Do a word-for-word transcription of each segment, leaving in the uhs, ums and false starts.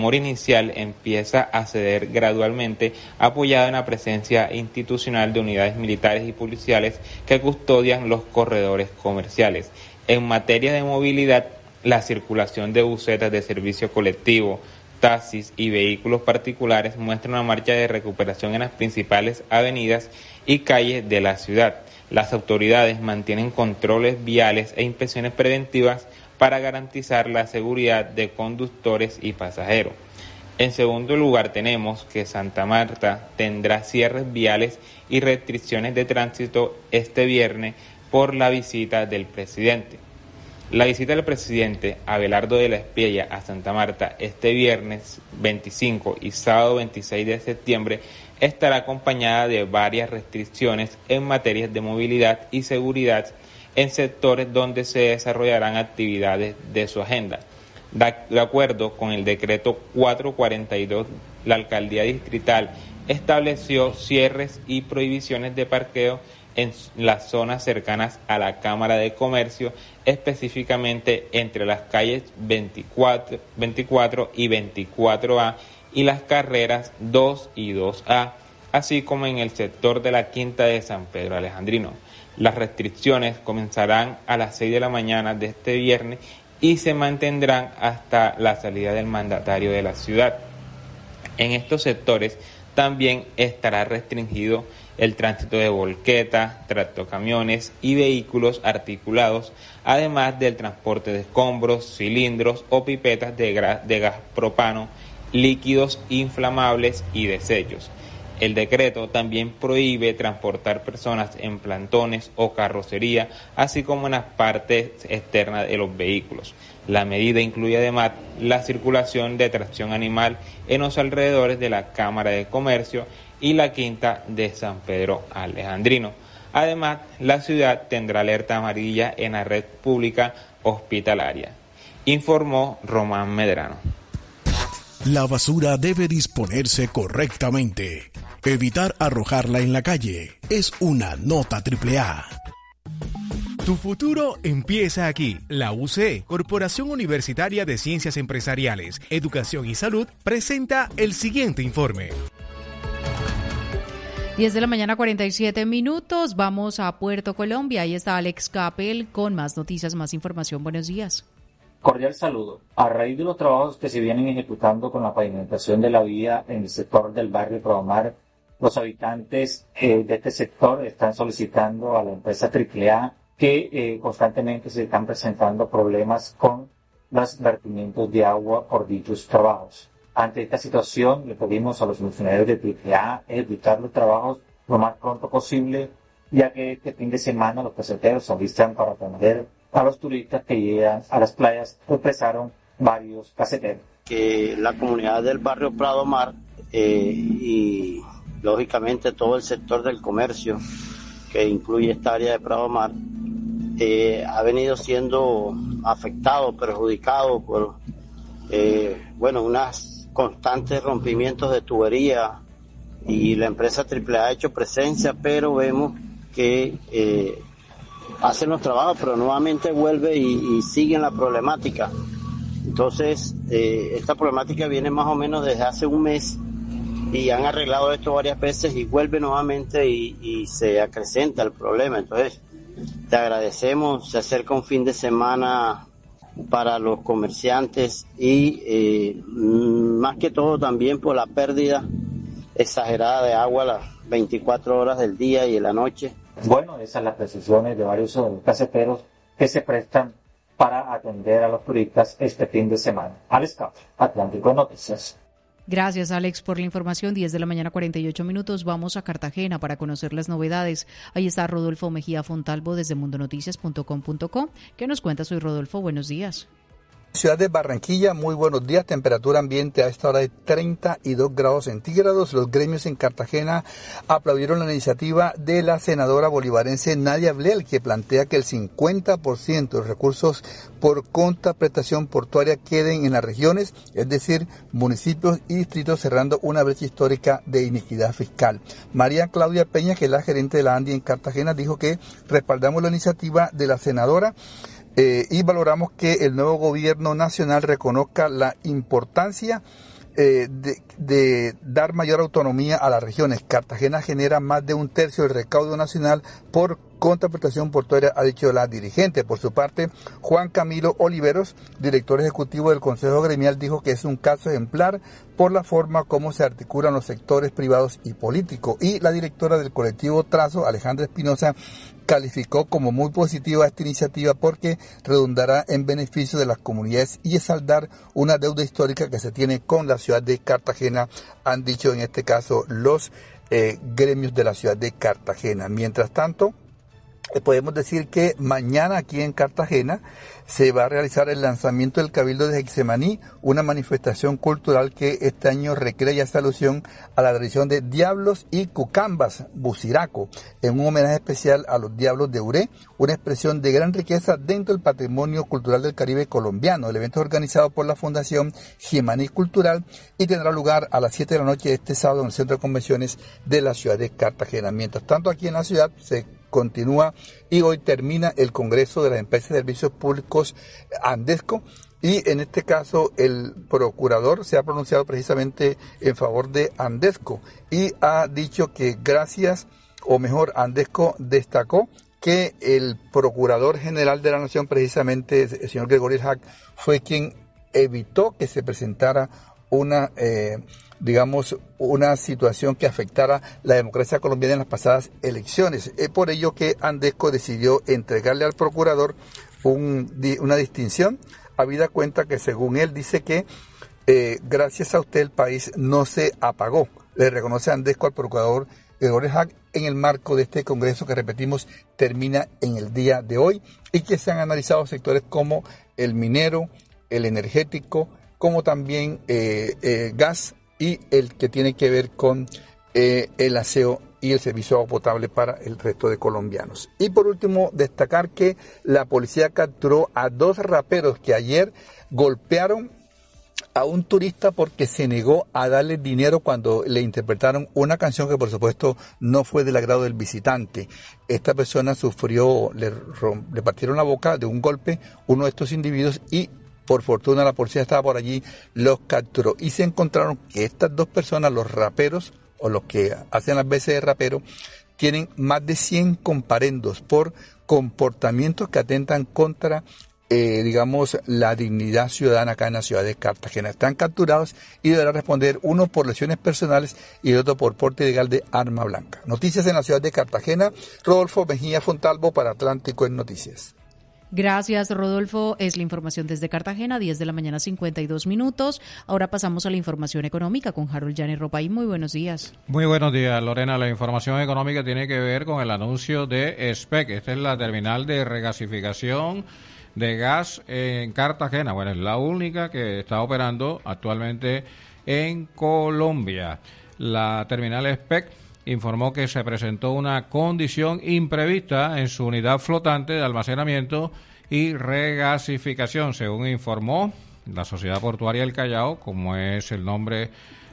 temor inicial empieza a ceder gradualmente, apoyado en la presencia institucional de unidades militares y policiales que custodian los corredores comerciales. En materia de movilidad, la circulación de busetas de servicio colectivo, taxis y vehículos particulares muestra una marcha de recuperación en las principales avenidas y calles de la ciudad. Las autoridades mantienen controles viales e inspecciones preventivas para garantizar la seguridad de conductores y pasajeros. En segundo lugar, tenemos que Santa Marta tendrá cierres viales y restricciones de tránsito este viernes por la visita del presidente. La visita del presidente Abelardo de la Espriella a Santa Marta este viernes veinticinco y sábado veintiséis de septiembre estará acompañada de varias restricciones en materias de movilidad y seguridad en sectores donde se desarrollarán actividades de su agenda. De acuerdo con el decreto cuatrocientos cuarenta y dos, la alcaldía distrital estableció cierres y prohibiciones de parqueo en las zonas cercanas a la Cámara de Comercio, específicamente entre las calles veinticuatro, veinticuatro y veinticuatro A y las carreras dos y dos A, así como en el sector de la Quinta de San Pedro Alejandrino. Las restricciones comenzarán a las seis de la mañana de este viernes y se mantendrán hasta la salida del mandatario de la ciudad. En estos sectores también estará restringido el tránsito de volquetas, tractocamiones y vehículos articulados, además del transporte de escombros, cilindros o pipetas de, gra- de gas propano, líquidos inflamables y desechos. El decreto también prohíbe transportar personas en plantones o carrocería, así como en las partes externas de los vehículos. La medida incluye además la circulación de tracción animal en los alrededores de la Cámara de Comercio y la Quinta de San Pedro Alejandrino. Además, la ciudad tendrá alerta amarilla en la red pública hospitalaria, informó Román Medrano. La basura debe disponerse correctamente. Evitar arrojarla en la calle es una nota triple A. Tu futuro empieza aquí. La U C E, Corporación Universitaria de Ciencias Empresariales, Educación y Salud, presenta el siguiente informe. diez de la mañana, cuarenta y siete minutos. Vamos a Puerto Colombia. Ahí está Alex Capel con más noticias, más información. Buenos días. Cordial saludo. A raíz de los trabajos que se vienen ejecutando con la pavimentación de la vía en el sector del barrio Provamar, los habitantes eh, de este sector están solicitando a la empresa triple A que eh, constantemente se están presentando problemas con los vertimientos de agua por dichos trabajos. Ante esta situación, le pedimos a los funcionarios de triple A ejecutar los trabajos lo más pronto posible, ya que este fin de semana los peseteros se alistan para atender a los turistas que llegan a las playas, expresaron varios caseteros. Que la comunidad del barrio Prado Mar eh, y lógicamente todo el sector del comercio que incluye esta área de Prado Mar eh, ha venido siendo afectado, perjudicado por eh, bueno, unas constantes rompimientos de tubería, y la empresa triple A ha hecho presencia, pero vemos que eh, hacen los trabajos, pero nuevamente vuelve y, y siguen la problemática. Entonces, eh, esta problemática viene más o menos desde hace un mes y han arreglado esto varias veces y vuelve nuevamente y, y se acrecenta el problema. Entonces, te agradecemos, se acerca un fin de semana para los comerciantes y eh, más que todo también por la pérdida exagerada de agua las veinticuatro horas del día y en la noche. Bueno, esas son las precisiones de varios caseteros que se prestan para atender a los turistas este fin de semana. Alex Cap, Atlántico Noticias. Gracias, Alex, por la información. diez de la mañana, cuarenta y ocho minutos. Vamos a Cartagena para conocer las novedades. Ahí está Rodolfo Mejía Fontalvo desde mundo noticias punto com punto co. ¿Qué nos cuenta? Soy Rodolfo. Buenos días. Ciudad de Barranquilla, muy buenos días. Temperatura ambiente a esta hora de treinta y dos grados centígrados. Los gremios en Cartagena aplaudieron la iniciativa de la senadora bolivarense Nadia Blel, que plantea que el cincuenta por ciento de los recursos por contraprestación portuaria queden en las regiones, es decir, municipios y distritos, cerrando una brecha histórica de iniquidad fiscal. María Claudia Peña, que es la gerente de la ANDI en Cartagena, dijo que respaldamos la iniciativa de la senadora Eh, y valoramos que el nuevo gobierno nacional reconozca la importancia eh, de, de dar mayor autonomía a las regiones. Cartagena genera más de un tercio del recaudo nacional por contraprestación portuaria, ha dicho la dirigente. Por su parte, Juan Camilo Oliveros, director ejecutivo del Consejo Gremial, dijo que es un caso ejemplar por la forma como se articulan los sectores privados y políticos. Y la directora del colectivo Trazo, Alejandra Espinosa, calificó como muy positiva esta iniciativa porque redundará en beneficio de las comunidades y es saldar una deuda histórica que se tiene con la ciudad de Cartagena, han dicho en este caso los eh, gremios de la ciudad de Cartagena. Mientras tanto, podemos decir que mañana aquí en Cartagena se va a realizar el lanzamiento del Cabildo de Getsemaní, una manifestación cultural que este año recrea y hace alusión a la tradición de Diablos y Cucambas, Buciraco, en un homenaje especial a los Diablos de Uré, una expresión de gran riqueza dentro del patrimonio cultural del Caribe colombiano. El evento es organizado por la Fundación Getsemaní Cultural y tendrá lugar a las siete de la noche de este sábado en el Centro de Convenciones de la ciudad de Cartagena. Mientras tanto, aquí en la ciudad se continúa y hoy termina el Congreso de las Empresas de Servicios Públicos Andesco y en este caso el procurador se ha pronunciado precisamente en favor de Andesco y ha dicho que gracias, o mejor, Andesco destacó que el Procurador General de la Nación, precisamente el señor Gregorio Hack, fue quien evitó que se presentara una eh, digamos, una situación que afectara la democracia colombiana en las pasadas elecciones. Es por ello que Andesco decidió entregarle al procurador un, una distinción, habida cuenta que según él dice que eh, gracias a usted el país no se apagó. Le reconoce Andesco al procurador Gregorio Hack en el marco de este congreso que, repetimos, termina en el día de hoy y que se han analizado sectores como el minero, el energético, como también eh, eh, gas, y el que tiene que ver con eh, el aseo y el servicio de agua potable para el resto de colombianos. Y por último, destacar que la policía capturó a dos raperos que ayer golpearon a un turista porque se negó a darle dinero cuando le interpretaron una canción que por supuesto no fue del agrado del visitante. Esta persona sufrió, le, le partieron la boca de un golpe uno de estos individuos y por fortuna la policía estaba por allí, los capturó y se encontraron que estas dos personas, los raperos o los que hacen las veces de rapero, tienen más de cien comparendos por comportamientos que atentan contra, eh, digamos, la dignidad ciudadana acá en la ciudad de Cartagena. Están capturados y deberán responder uno por lesiones personales y el otro por porte ilegal de arma blanca. Noticias en la ciudad de Cartagena. Rodolfo Mejía Fontalvo para Atlántico en Noticias. Gracias, Rodolfo. Es la información desde Cartagena, diez de la mañana, cincuenta y dos minutos. Ahora pasamos a la información económica con Harold Llanes Ropay. Muy buenos días. Muy buenos días, Lorena. La información económica tiene que ver con el anuncio de S P E C. Esta es la terminal de regasificación de gas en Cartagena. Bueno, es la única que está operando actualmente en Colombia. La terminal S P E C informó que se presentó una condición imprevista en su unidad flotante de almacenamiento y regasificación, según informó la Sociedad Portuaria del Callao, como es el nombre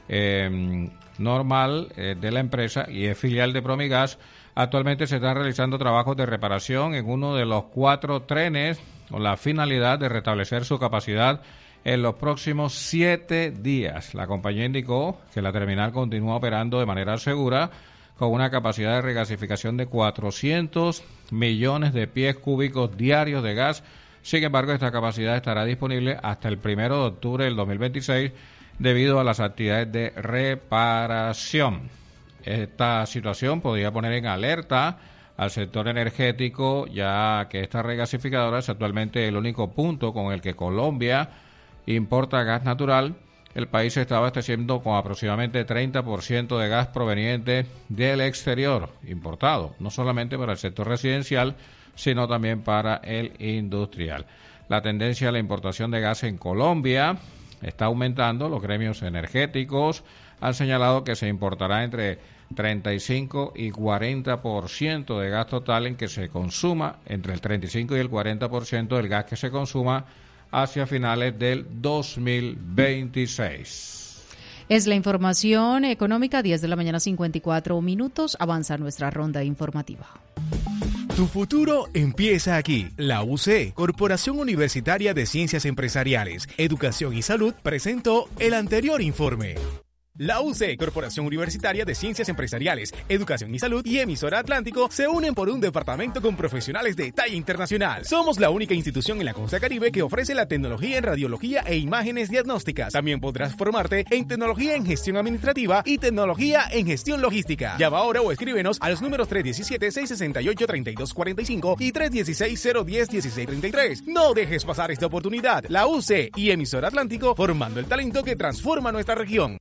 eh, normal eh, de la empresa y es filial de Promigas. Actualmente se están realizando trabajos de reparación en uno de los cuatro trenes con la finalidad de restablecer su capacidad en los próximos siete días. La compañía indicó que la terminal continúa operando de manera segura con una capacidad de regasificación de cuatrocientos millones de pies cúbicos diarios de gas. Sin embargo, esta capacidad estará disponible hasta el primero de octubre del dos mil veintiséis debido a las actividades de reparación. Esta situación podría poner en alerta al sector energético, ya que esta regasificadora es actualmente el único punto con el que Colombia importa gas natural. El país se está abasteciendo con aproximadamente treinta por ciento de gas proveniente del exterior, importado, no solamente para el sector residencial, sino también para el industrial. La tendencia a la importación de gas en Colombia está aumentando. Los gremios energéticos han señalado que se importará entre treinta y cinco y cuarenta por ciento de gas total en que se consuma, entre el treinta y cinco y el cuarenta por ciento del gas que se consuma hacia finales del dos mil veintiséis. Es la información económica, diez de la mañana, cincuenta y cuatro minutos. Avanza nuestra ronda informativa. Tu futuro empieza aquí. La U C E, Corporación Universitaria de Ciencias Empresariales, Educación y Salud, presentó el anterior informe. La U C E, Corporación Universitaria de Ciencias Empresariales, Educación y Salud y Emisora Atlántico se unen por un departamento con profesionales de talla internacional. Somos la única institución en la costa caribe que ofrece la tecnología en radiología e imágenes diagnósticas. También podrás formarte en tecnología en gestión administrativa y tecnología en gestión logística. Llama ahora o escríbenos a los números tres uno siete, seis seis ocho, tres dos cuatro cinco y tres uno seis, cero uno cero, uno seis tres tres. No dejes pasar esta oportunidad. La U C E y Emisora Atlántico formando el talento que transforma nuestra región.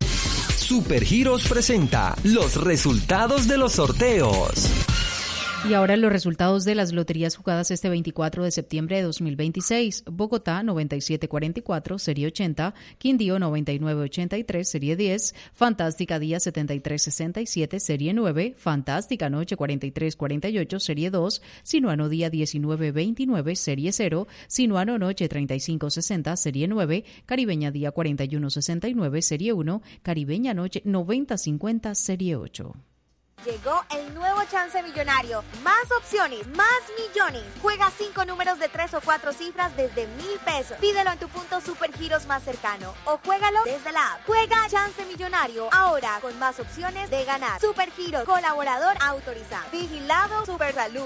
Supergiros presenta los resultados de los sorteos. Y ahora los resultados de las loterías jugadas este veinticuatro de septiembre de dos mil veintiséis. Bogotá noventa y siete cuarenta y cuatro, serie ochenta. Quindío noventa y nueve ochenta y tres, serie diez. Fantástica Día setenta y tres sesenta y siete, serie nueve. Fantástica Noche cuarenta y tres cuarenta y ocho, serie dos. Sinuano Día diecinueve veintinueve, serie cero. Sinuano Noche treinta y cinco sesenta, serie nueve. Caribeña Día cuarenta y uno sesenta y nueve, serie uno. Caribeña Noche noventa cincuenta, serie ocho. Llegó el nuevo Chance Millonario. Más opciones, más millones. Juega cinco números de tres o cuatro cifras desde mil pesos. Pídelo en tu punto Supergiros más cercano o juégalo desde la app. Juega Chance Millonario ahora con más opciones de ganar. Supergiros, colaborador autorizado. Vigilado Supersalud.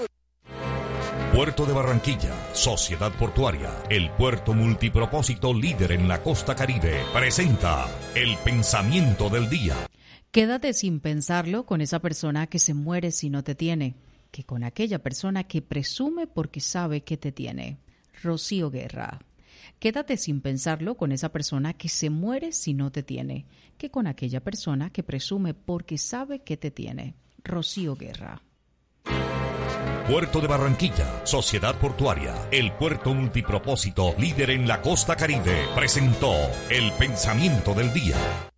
Puerto de Barranquilla, Sociedad Portuaria, el puerto multipropósito líder en la costa caribe, presenta el pensamiento del día. Quédate sin pensarlo con esa persona que se muere si no te tiene, que con aquella persona que presume porque sabe que te tiene. Rocío Guerra. Quédate sin pensarlo con esa persona que se muere si no te tiene, que con aquella persona que presume porque sabe que te tiene. Rocío Guerra. Puerto de Barranquilla, Sociedad Portuaria, el puerto multipropósito líder en la costa caribe, presentó el pensamiento del día.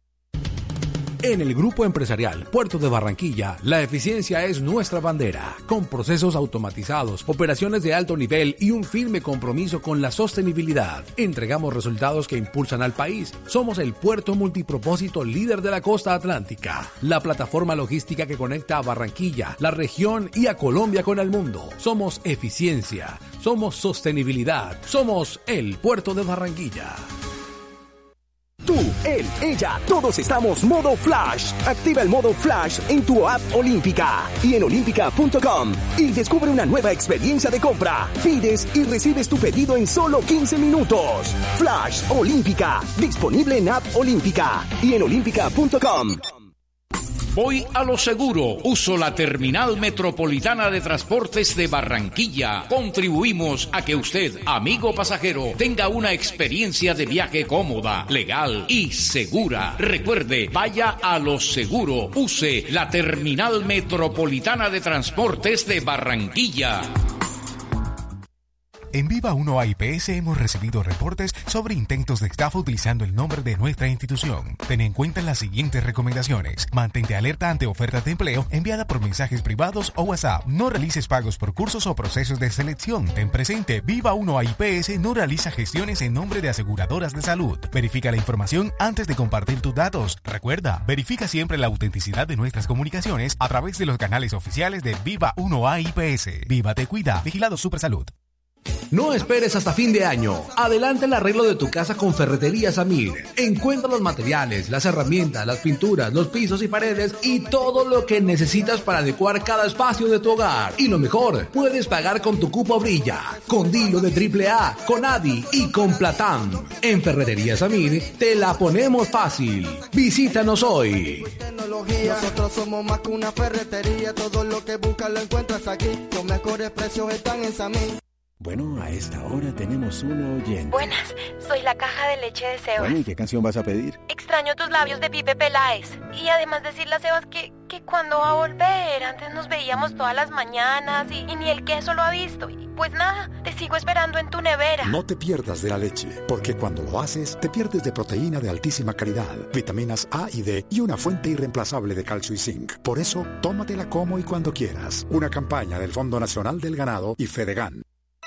En el Grupo Empresarial Puerto de Barranquilla, la eficiencia es nuestra bandera. Con procesos automatizados, operaciones de alto nivel y un firme compromiso con la sostenibilidad, entregamos resultados que impulsan al país. Somos el puerto multipropósito líder de la costa atlántica, la plataforma logística que conecta a Barranquilla, la región y a Colombia con el mundo. Somos eficiencia, somos sostenibilidad, somos el Puerto de Barranquilla. Tú, él, ella, todos estamos modo Flash. Activa el modo Flash en tu app Olímpica y en olímpica punto com y descubre una nueva experiencia de compra. Pides y recibes tu pedido en solo quince minutos. Flash Olímpica, disponible en app Olímpica y en olímpica punto com. Voy a lo seguro. Uso la Terminal Metropolitana de Transportes de Barranquilla. Contribuimos a que usted, amigo pasajero, tenga una experiencia de viaje cómoda, legal y segura. Recuerde, vaya a lo seguro. Use la Terminal Metropolitana de Transportes de Barranquilla. En Viva uno A I P S hemos recibido reportes sobre intentos de estafa utilizando el nombre de nuestra institución. Ten en cuenta las siguientes recomendaciones. Mantente alerta ante ofertas de empleo enviada por mensajes privados o WhatsApp. No realices pagos por cursos o procesos de selección. Ten presente, Viva uno A I P S no realiza gestiones en nombre de aseguradoras de salud. Verifica la información antes de compartir tus datos. Recuerda, verifica siempre la autenticidad de nuestras comunicaciones a través de los canales oficiales de Viva uno A I P S. Viva te cuida, Vigilado Supersalud. No esperes hasta fin de año. Adelanta el arreglo de tu casa con Ferretería Samir. Encuentra los materiales, las herramientas, las pinturas, los pisos y paredes y todo lo que necesitas para adecuar cada espacio de tu hogar. Y lo mejor, puedes pagar con tu cupo Brilla, con Dilo de triple A, con Adi y con Platán. En Ferretería Samir te la ponemos fácil. Visítanos hoy. Nosotros somos más que una ferretería. Todo lo que buscas lo encuentras aquí. Los mejores precios están en Samir. Bueno, a esta hora tenemos un oyente. Buenas, soy la caja de leche de Sebas. Bueno, ¿y qué canción vas a pedir? Extraño tus labios de Pipe Peláez. Y además decirle a Sebas que, que cuando va a volver, antes nos veíamos todas las mañanas y, y ni el queso lo ha visto. Y pues nada, te sigo esperando en tu nevera. No te pierdas de la leche, porque cuando lo haces, te pierdes de proteína de altísima calidad, vitaminas A y D y una fuente irreemplazable de calcio y zinc. Por eso, tómatela como y cuando quieras. Una campaña del Fondo Nacional del Ganado y Fedegan.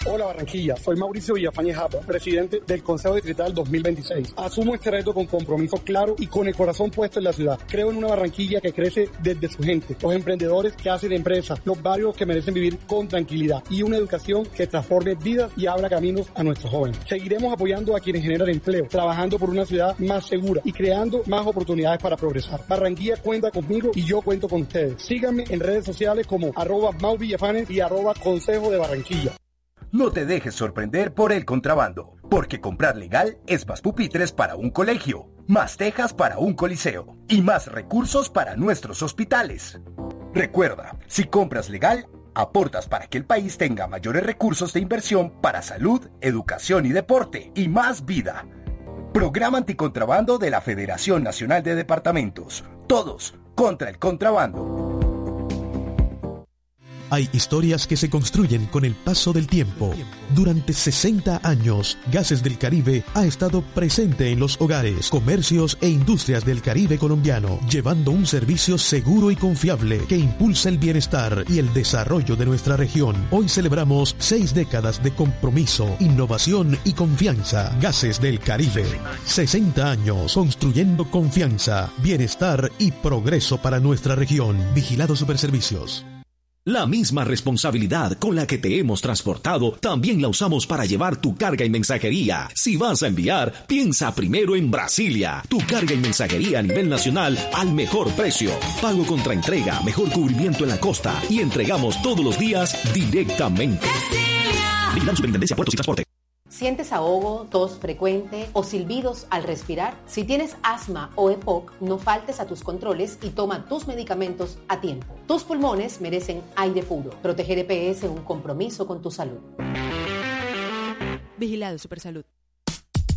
Hola Barranquilla, soy Mauricio Villafañez Japa, presidente del Consejo Distrital dos mil veintiséis. Asumo este reto con compromiso claro y con el corazón puesto en la ciudad. Creo en una Barranquilla que crece desde su gente, los emprendedores que hacen empresas, los barrios que merecen vivir con tranquilidad y una educación que transforme vidas y abra caminos a nuestros jóvenes. Seguiremos apoyando a quienes generan empleo, trabajando por una ciudad más segura y creando más oportunidades para progresar. Barranquilla cuenta conmigo y yo cuento con ustedes. Síganme en redes sociales como arroba Mau Villafanes y arroba Consejo de Barranquilla. No te dejes sorprender por el contrabando, porque comprar legal es más pupitres para un colegio, más tejas para un coliseo y más recursos para nuestros hospitales. Recuerda, si compras legal, aportas para que el país tenga mayores recursos de inversión para salud, educación y deporte y más vida. Programa Anticontrabando de la Federación Nacional de Departamentos. Todos contra el contrabando. Hay historias que se construyen con el paso del tiempo. Durante sesenta años, Gases del Caribe ha estado presente en los hogares, comercios e industrias del Caribe colombiano, llevando un servicio seguro y confiable que impulsa el bienestar y el desarrollo de nuestra región. Hoy celebramos seis décadas de compromiso, innovación y confianza. Gases del Caribe. sesenta años construyendo confianza, bienestar y progreso para nuestra región. Vigilado Superservicios. La misma responsabilidad con la que te hemos transportado, también la usamos para llevar tu carga y mensajería. Si vas a enviar, piensa primero en Brasilia. Tu carga y mensajería a nivel nacional al mejor precio. Pago contra entrega, mejor cubrimiento en la costa y entregamos todos los días directamente. Vigilado Superintendencia Puertos y Transporte. ¿Sientes ahogo, tos frecuente o silbidos al respirar? Si tienes asma o E P O C, no faltes a tus controles y toma tus medicamentos a tiempo. Tus pulmones merecen aire puro. Proteger E P S es un compromiso con tu salud. Vigilado Supersalud.